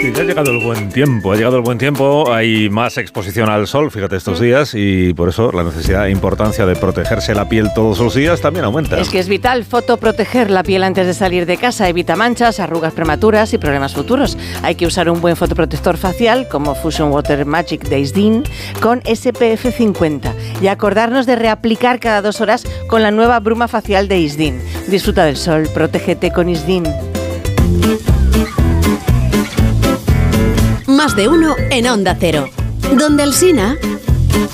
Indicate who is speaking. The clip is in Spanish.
Speaker 1: Y ya ha llegado el buen tiempo, hay más exposición al sol, fíjate, estos días, y por eso la necesidad e importancia de protegerse la piel todos los días también aumenta.
Speaker 2: Es que es vital fotoproteger la piel antes de salir de casa, evita manchas, arrugas prematuras y problemas futuros. Hay que usar un buen fotoprotector facial como Fusion Water Magic de Isdin con SPF 50 y acordarnos de reaplicar cada 2 horas con la nueva bruma facial de Isdin. Disfruta del sol, protégete con Isdin.
Speaker 3: Más de uno en Onda Cero. Donde Alsina.